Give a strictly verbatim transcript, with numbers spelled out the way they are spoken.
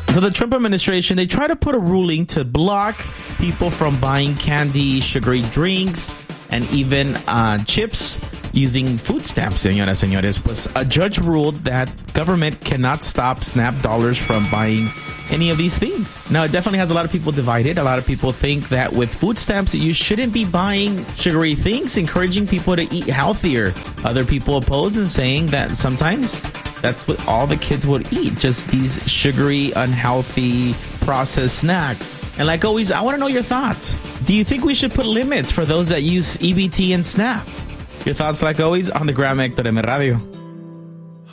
So the Trump administration, they try to put a ruling to block people from buying candy, sugary drinks, and even uh, chips using food stamps, señoras, señores. Pues a judge ruled that government cannot stop SNAP dollars from buying any of these things. Now, it definitely has a lot of people divided. A lot of people think that with food stamps, you shouldn't be buying sugary things, encouraging people to eat healthier. Other people oppose and saying that sometimes that's what all the kids would eat, just these sugary, unhealthy, processed snacks. And like always, I want to know your thoughts. Do you think we should put limits for those that use E B T and SNAP? Your thoughts, like always, on the Gran Hector M Radio.